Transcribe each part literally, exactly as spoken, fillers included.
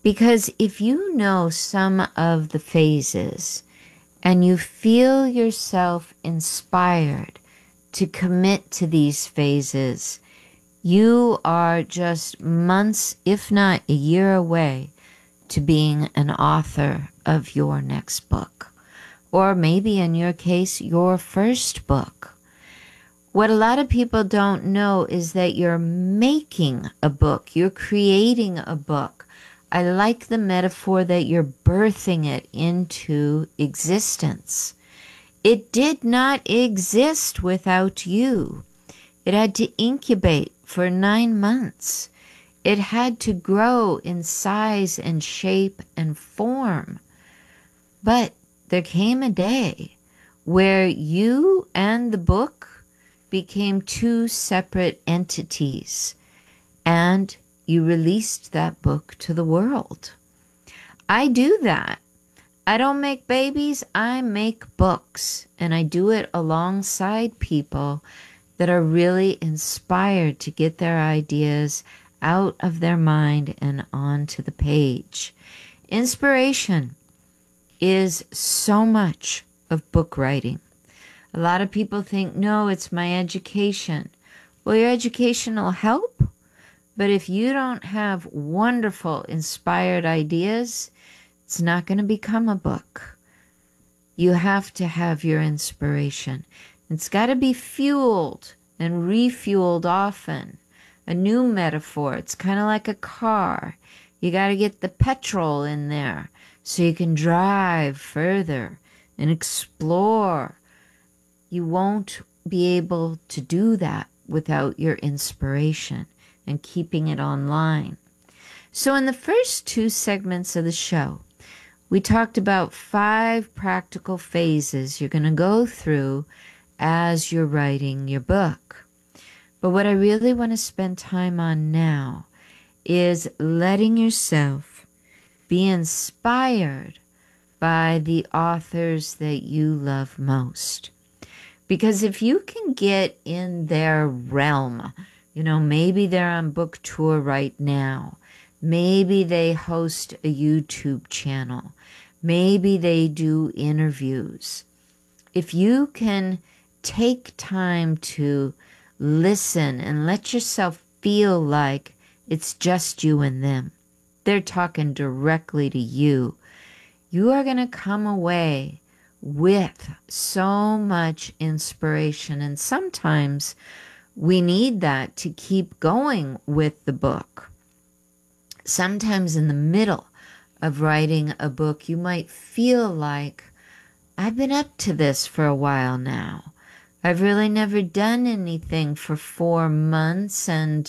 Because if you know some of the phases and you feel yourself inspired to commit to these phases, you are just months, if not a year away, to being an author of your next book. Or maybe in your case, your first book. What a lot of people don't know is that you're making a book. You're creating a book. I like the metaphor that you're birthing it into existence. It did not exist without you. It had to incubate for nine months. It had to grow in size and shape and form. But there came a day where you and the book became two separate entities, and you released that book to the world. I do that. I don't make babies, I make books, and I do it alongside people that are really inspired to get their ideas out of their mind and onto the page. Inspiration is so much of book writing. A lot of people think, no, it's my education. Well, your education will help, but if you don't have wonderful, inspired ideas, it's not going to become a book. You have to have your inspiration. It's got to be fueled and refueled often. A new metaphor, it's kind of like a car. You got to get the petrol in there so you can drive further and explore. You won't be able to do that without your inspiration and keeping it online. So in the first two segments of the show, we talked about five practical phases you're going to go through as you're writing your book. But what I really want to spend time on now is letting yourself be inspired by the authors that you love most. Because if you can get in their realm, you know, maybe they're on book tour right now. Maybe they host a YouTube channel. Maybe they do interviews. If you can take time to listen and let yourself feel like it's just you and them, they're talking directly to you, you are going to come away with so much inspiration. And sometimes we need that to keep going with the book. Sometimes in the middle of writing a book, you might feel like, I've been up to this for a while now. I've really never done anything for four months, and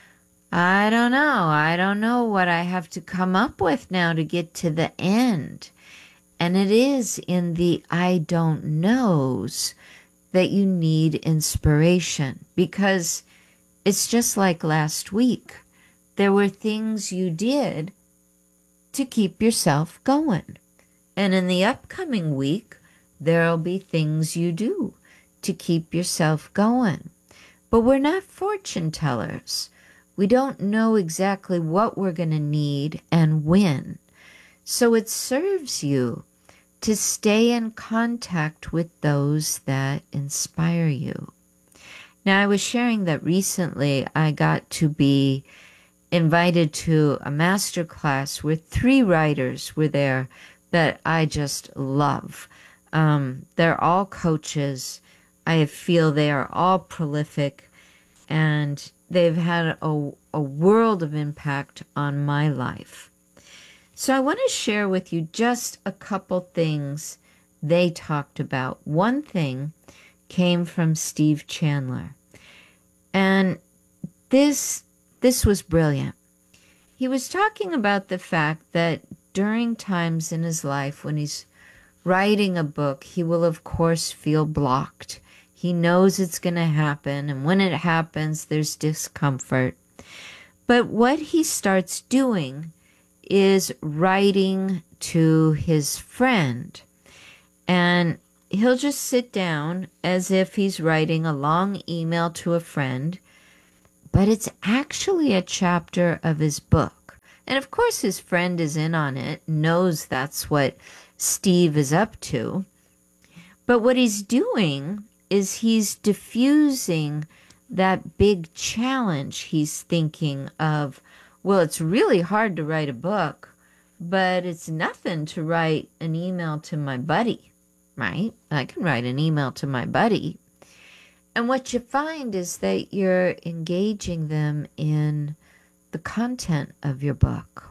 I don't know. I don't know what I have to come up with now to get to the end. And it is in the I don't knows that you need inspiration, because it's just like last week. There were things you did to keep yourself going. And in the upcoming week, there'll be things you do to keep yourself going. But we're not fortune tellers. We don't know exactly what we're going to need and when. So it serves you to stay in contact with those that inspire you. Now, I was sharing that recently I got to be invited to a master class where three writers were there that I just love. Um, they're all coaches. I feel they are all prolific, and they've had a, a world of impact on my life. So I want to share with you just a couple things they talked about. One thing came from Steve Chandler, and this this was brilliant. He was talking about the fact that during times in his life when he's writing a book, he will of course feel blocked. He knows it's going to happen, and when it happens, there's discomfort. But what he starts doing is writing to his friend, and he'll just sit down as if he's writing a long email to a friend, but it's actually a chapter of his book. And of course, his friend is in on it, knows that's what Steve is up to. But what he's doing is he's diffusing that big challenge he's thinking of. Well, it's really hard to write a book, but it's nothing to write an email to my buddy, right? I can write an email to my buddy. And what you find is that you're engaging them in the content of your book.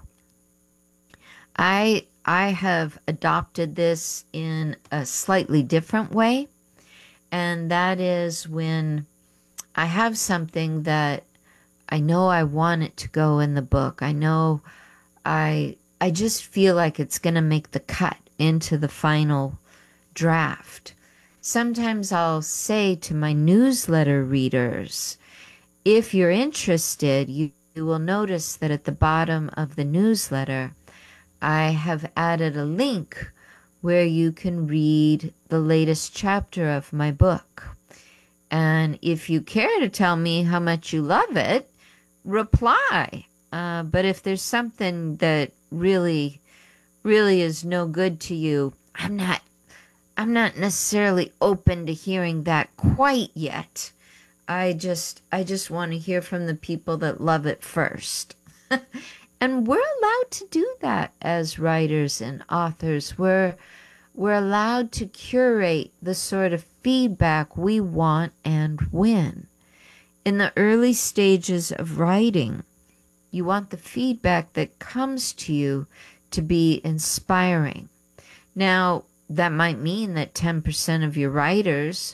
I I have adopted this in a slightly different way, and that is when I have something that I know I want it to go in the book. I know I I just feel like it's going to make the cut into the final draft. Sometimes I'll say to my newsletter readers, if you're interested, you, you will notice that at the bottom of the newsletter, I have added a link where you can read the latest chapter of my book. And if you care to tell me how much you love it, reply. Uh, but if there's something that really, really is no good to you, I'm not, I'm not necessarily open to hearing that quite yet. I just, I just want to hear from the people that love it first. And we're allowed to do that as writers and authors. We're, we're allowed to curate the sort of feedback we want and when. In the early stages of writing, you want the feedback that comes to you to be inspiring. Now, that might mean that ten percent of your writers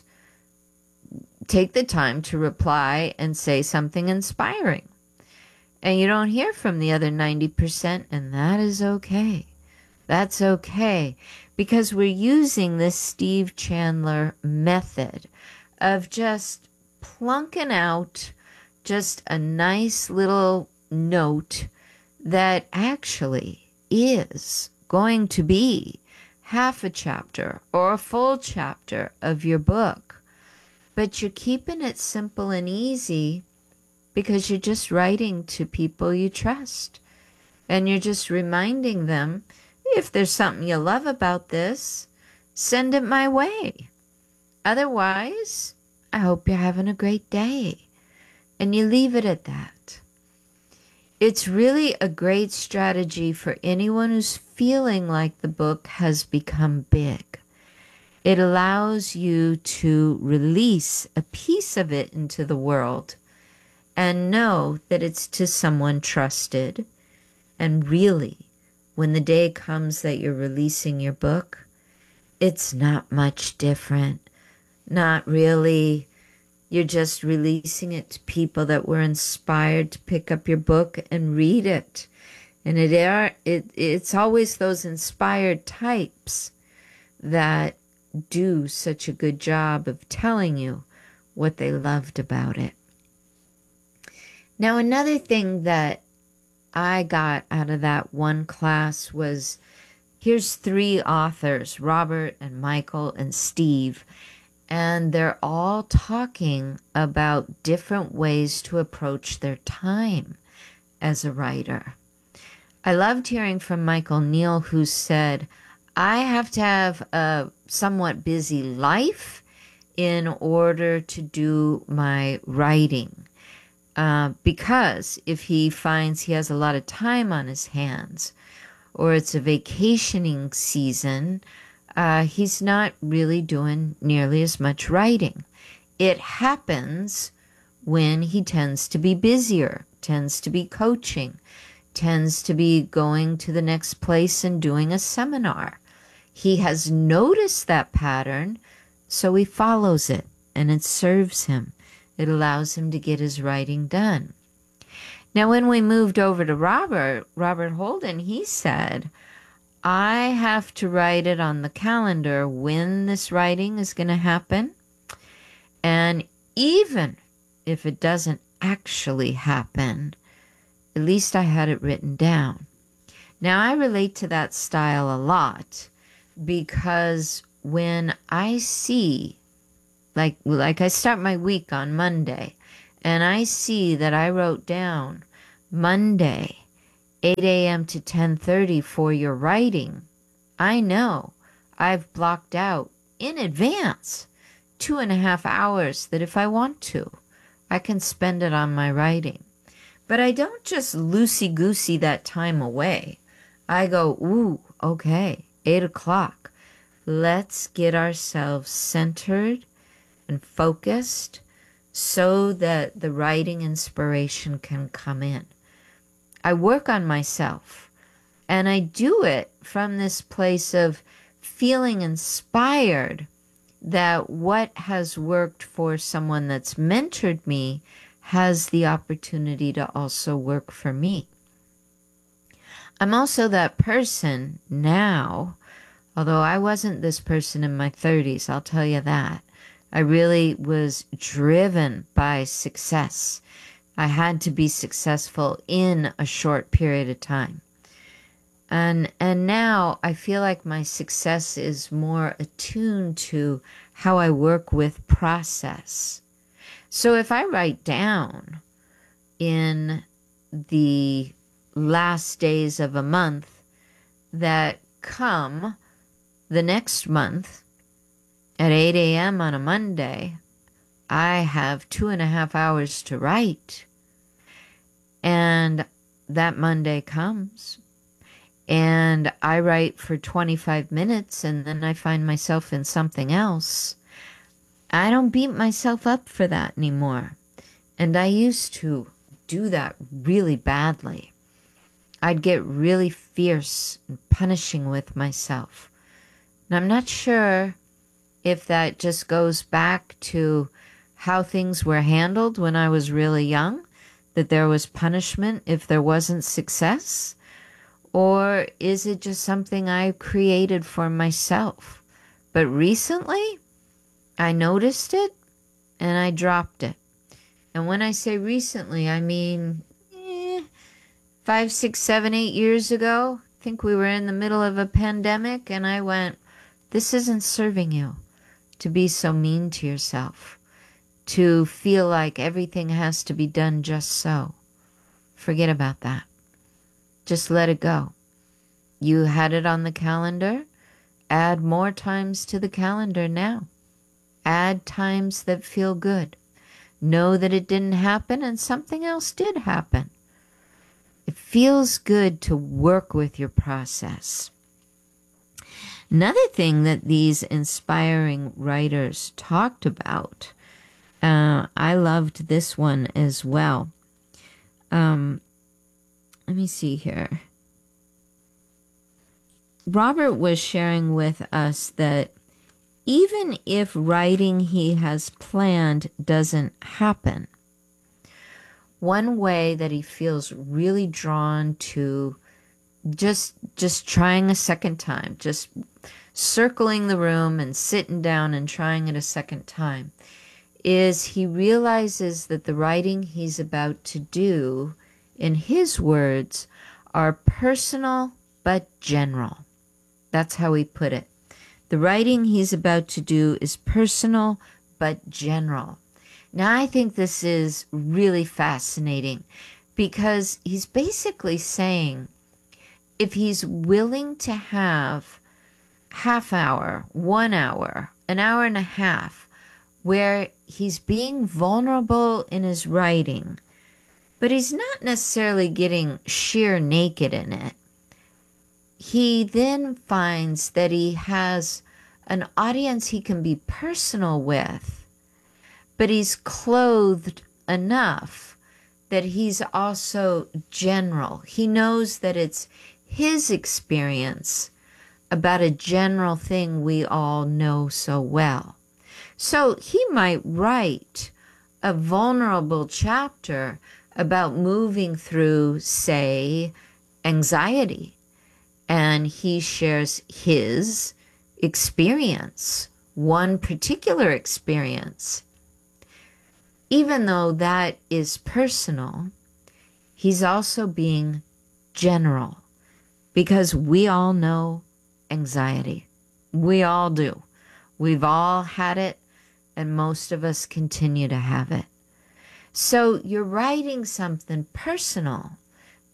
take the time to reply and say something inspiring. And you don't hear from the other ninety percent, and that is okay. That's okay, because we're using this Steve Chandler method of just plunking out just a nice little note that actually is going to be half a chapter or a full chapter of your book. But you're keeping it simple and easy because you're just writing to people you trust. And you're just reminding them, if there's something you love about this, send it my way. Otherwise, I hope you're having a great day. And you leave it at that. It's really a great strategy for anyone who's feeling like the book has become big. It allows you to release a piece of it into the world and know that it's to someone trusted. And really, when the day comes that you're releasing your book, it's not much different. Not really. You're just releasing it to people that were inspired to pick up your book and read it. And it are it it's always those inspired types that do such a good job of telling you what they loved about it. Now, another thing that I got out of that one class was, here's three authors, Robert and Michael and Steve, and they're all talking about different ways to approach their time as a writer. I loved hearing from Michael Neal, who said, I have to have a somewhat busy life in order to do my writing. Uh, because if he finds he has a lot of time on his hands, or it's a vacationing season, uh, he's not really doing nearly as much writing. It happens when he tends to be busier, tends to be coaching, tends to be going to the next place and doing a seminar. He has noticed that pattern, so he follows it, and it serves him. It allows him to get his writing done. Now, when we moved over to Robert, Robert Holden, he said, I have to write it on the calendar when this writing is going to happen. And even if it doesn't actually happen, at least I had it written down. Now, I relate to that style a lot because when I see, like, like I start my week on Monday, and I see that I wrote down Monday, eight a m to ten thirty for your writing, I know I've blocked out in advance two and a half hours that if I want to, I can spend it on my writing. But I don't just loosey-goosey that time away. I go, ooh, okay, eight o'clock. Let's get ourselves centered and focused so that the writing inspiration can come in. I work on myself, and I do it from this place of feeling inspired that what has worked for someone that's mentored me has the opportunity to also work for me. I'm also that person now, although I wasn't this person in my thirties, I'll tell you that. I really was driven by success. I had to be successful in a short period of time. And and now I feel like my success is more attuned to how I work with process. So if I write down in the last days of a month that come the next month at eight a m on a Monday, I have two and a half hours to write. And that Monday comes, and I write for twenty-five minutes, and then I find myself in something else. I don't beat myself up for that anymore. And I used to do that really badly. I'd get really fierce and punishing with myself. And I'm not sure if that just goes back to how things were handled when I was really young, that there was punishment if there wasn't success, or is it just something I created for myself? But recently, I noticed it and I dropped it. And when I say recently, I mean eh, five, six, seven, eight years ago. I think we were in the middle of a pandemic, and I went, this isn't serving you to be so mean to yourself, to feel like everything has to be done just so. Forget about that. Just let it go. You had it on the calendar. Add more times to the calendar now. Add times that feel good. Know that it didn't happen and something else did happen. It feels good to work with your process. Another thing that these inspiring writers talked about, uh, I loved this one as well. Um, let me see here. Robert was sharing with us that even if writing he has planned doesn't happen, one way that he feels really drawn to just just trying a second time, just circling the room and sitting down and trying it a second time, is he realizes that the writing he's about to do, in his words, are personal but general. That's how he put it. The writing he's about to do is personal but general. Now, I think this is really fascinating because he's basically saying if he's willing to have half hour, one hour, an hour and a half, where he's being vulnerable in his writing, but he's not necessarily getting sheer naked in it, he then finds that he has an audience he can be personal with, but he's clothed enough that he's also general. He knows that it's his experience about a general thing we all know so well. So he might write a vulnerable chapter about moving through, say, anxiety. And he shares his experience, one particular experience. Even though that is personal, he's also being general because we all know anxiety. We all do. We've all had it, and most of us continue to have it. So you're writing something personal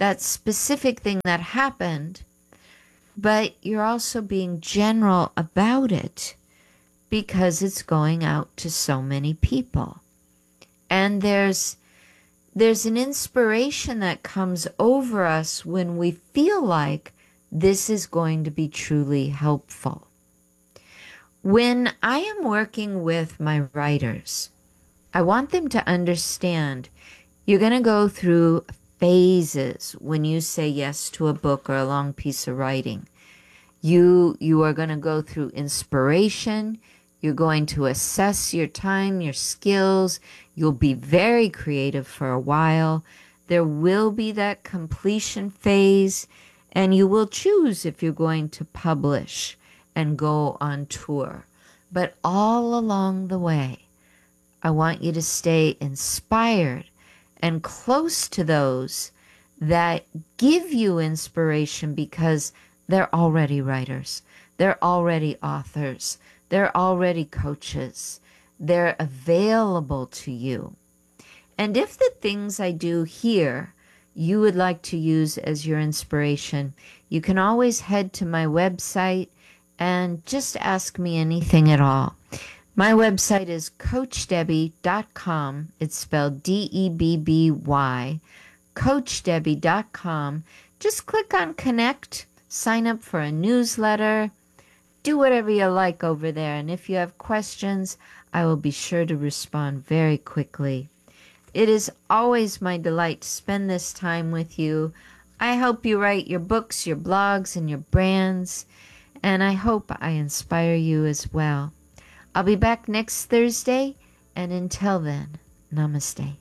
that specific thing that happened, but you're also being general about it because it's going out to so many people. And there's there's an inspiration that comes over us when we feel like this is going to be truly helpful. When I am working with my writers, I want them to understand you're going to go through phases when you say yes to a book or a long piece of writing. You, you are going to go through inspiration. You're going to assess your time, your skills. You'll be very creative for a while. There will be that completion phase, and you will choose if you're going to publish and go on tour. But all along the way, I want you to stay inspired and close to those that give you inspiration because they're already writers. They're already authors. They're already coaches. They're available to you. And if the things I do here you would like to use as your inspiration, you can always head to my website and just ask me anything at all. My website is coach debby dot com. It's spelled D E B B Y, coach debby dot com. Just click on Connect, sign up for a newsletter, do whatever you like over there. And if you have questions, I will be sure to respond very quickly. It is always my delight to spend this time with you. I help you write your books, your blogs, and your brands, and I hope I inspire you as well. I'll be back next Thursday, and until then, namaste.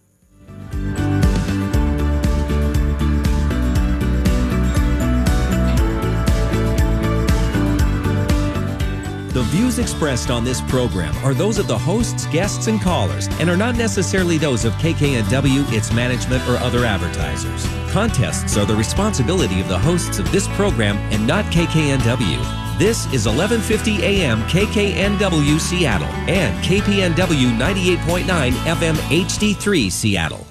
The views expressed on this program are those of the hosts, guests, and callers, and are not necessarily those of K K N W, its management, or other advertisers. Contests are the responsibility of the hosts of this program and not K K N W. This is eleven fifty A M K K N W Seattle and K P N W ninety-eight point nine F M H D three Seattle.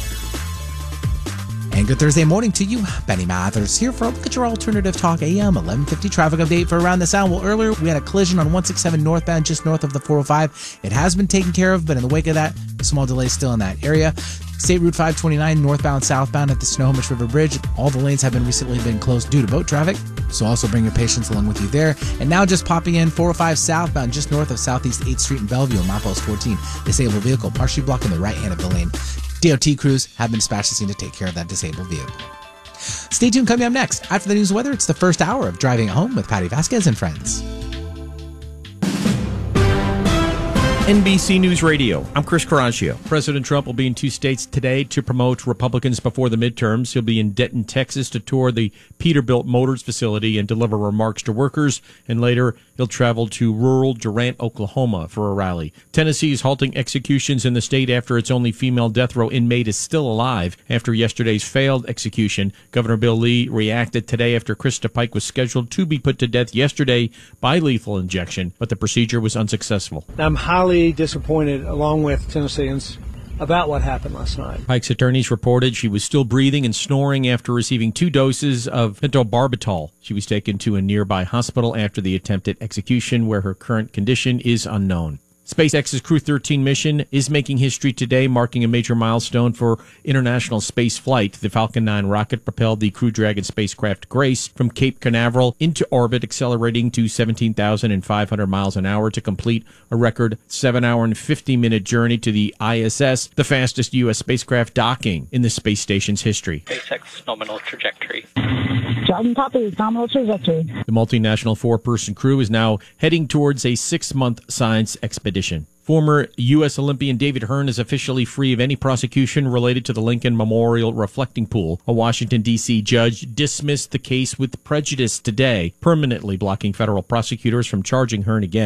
And good Thursday morning to you. Benny Mathers here for a look at your alternative talk A M eleven fifty traffic update for around this hour. Well, earlier we had a collision on one sixty-seven northbound just north of the four oh five. It has been taken care of, but in the wake of that, small delays still in that area. State Route five twenty-nine northbound southbound at the Snohomish River Bridge. All the lanes have been recently been closed due to boat traffic, so also bring your patience along with you there. And now just popping in four oh five southbound just north of Southeast eighth Street in Bellevue on milepost fourteen. Disabled vehicle partially blocking the right hand of the lane. D O T crews have been dispatched to scene to take care of that disabled vehicle. Stay tuned. Coming up next, after the news weather, it's the first hour of Driving It Home with Patty Vasquez and friends. N B C News Radio, I'm Chris Caraccio. President Trump will be in two states today to promote Republicans before the midterms. He'll be in Denton, Texas to tour the Peterbilt Motors facility and deliver remarks to workers. And later, he'll travel to rural Durant, Oklahoma for a rally. Tennessee is halting executions in the state after its only female death row inmate is still alive after yesterday's failed execution. Governor Bill Lee reacted today after Krista Pike was scheduled to be put to death yesterday by lethal injection, but the procedure was unsuccessful. I'm highly disappointed, along with Tennesseans, about what happened last night. Pike's attorneys reported she was still breathing and snoring after receiving two doses of pentobarbital. She was taken to a nearby hospital after the attempted execution, where her current condition is unknown. SpaceX's Crew thirteen mission is making history today, marking a major milestone for international space flight. The Falcon nine rocket propelled the Crew Dragon spacecraft Grace from Cape Canaveral into orbit, accelerating to seventeen thousand five hundred miles an hour to complete a record seven hour and fifty minute journey to the I S S, the fastest U S spacecraft docking in the space station's history. SpaceX nominal trajectory. Jordan copy, nominal trajectory. The multinational four-person crew is now heading towards a six-month science expedition. Former U S Olympian David Hearn is officially free of any prosecution related to the Lincoln Memorial Reflecting Pool. A Washington, D C judge dismissed the case with prejudice today, permanently blocking federal prosecutors from charging Hearn again.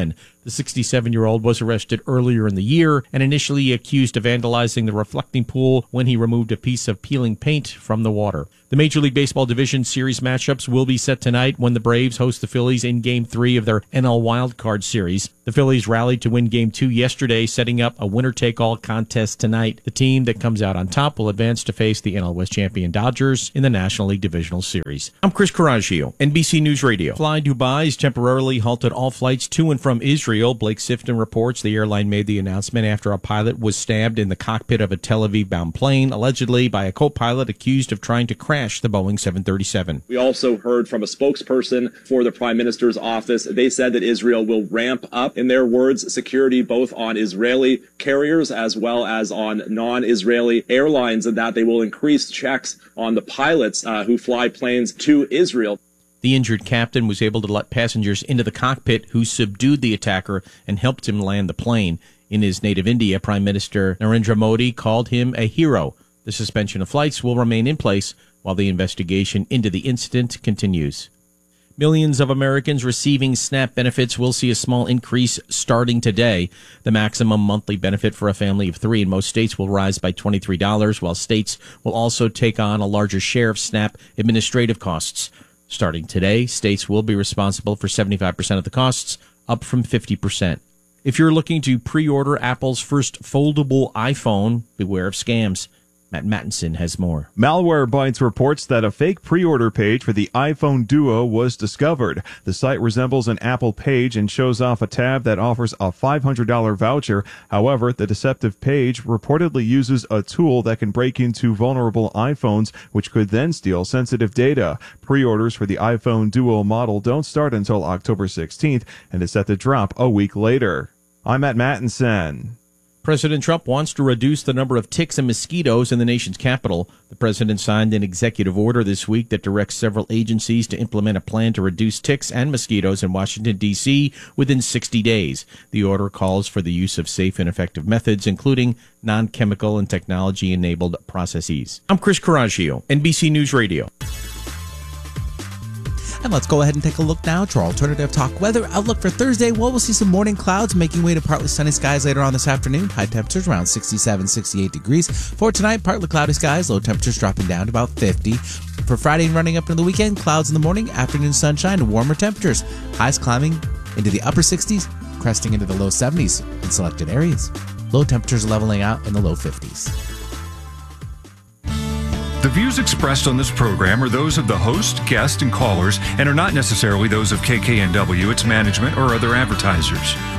The sixty-seven-year-old was arrested earlier in the year and initially accused of vandalizing the reflecting pool when he removed a piece of peeling paint from the water. The Major League Baseball Division Series matchups will be set tonight when the Braves host the Phillies in Game three of their N L Wildcard Series. The Phillies rallied to win Game two yesterday, setting up a winner-take-all contest tonight. The team that comes out on top will advance to face the N L West champion Dodgers in the National League Divisional Series. I'm Chris Coraggio, N B C News Radio. Fly Dubai has temporarily halted all flights to and from Israel. Blake Sifton reports the airline made the announcement after a pilot was stabbed in the cockpit of a Tel Aviv-bound plane, allegedly by a co-pilot accused of trying to crash the Boeing seven thirty-seven. We also heard from a spokesperson for the Prime Minister's office. They said that Israel will ramp up, in their words, security both on Israeli carriers as well as on non-Israeli airlines, and that they will increase checks on the pilots uh, who fly planes to Israel. The injured captain was able to let passengers into the cockpit, who subdued the attacker and helped him land the plane. In his native India, Prime Minister Narendra Modi called him a hero. The suspension of flights will remain in place while the investigation into the incident continues. Millions of Americans receiving SNAP benefits will see a small increase starting today. The maximum monthly benefit for a family of three in most states will rise by twenty-three dollars, while states will also take on a larger share of SNAP administrative costs. Starting today, states will be responsible for seventy-five percent of the costs, up from fifty percent. If you're looking to pre-order Apple's first foldable iPhone, beware of scams. Matt Mattinson has more. Malwarebytes reports that a fake pre-order page for the iPhone Duo was discovered. The site resembles an Apple page and shows off a tab that offers a five hundred dollars voucher. However, the deceptive page reportedly uses a tool that can break into vulnerable iPhones, which could then steal sensitive data. Pre-orders for the iPhone Duo model don't start until October sixteenth and is set to drop a week later. I'm Matt Mattinson. President Trump wants to reduce the number of ticks and mosquitoes in the nation's capital. The president signed an executive order this week that directs several agencies to implement a plan to reduce ticks and mosquitoes in Washington, D C within sixty days. The order calls for the use of safe and effective methods, including non-chemical and technology-enabled processes. I'm Chris Coraggio, N B C News Radio. And let's go ahead and take a look now to our alternative talk weather outlook for Thursday. Well, we'll see some morning clouds making way to partly sunny skies later on this afternoon. High temperatures around sixty-seven, sixty-eight degrees. For tonight, partly cloudy skies, low temperatures dropping down to about fifty. For Friday and running up into the weekend, clouds in the morning, afternoon sunshine, and warmer temperatures. Highs climbing into the upper sixties, cresting into the low seventies in selected areas. Low temperatures leveling out in the low fifties. The views expressed on this program are those of the host, guest, and callers, and are not necessarily those of K K N W, its management, or other advertisers.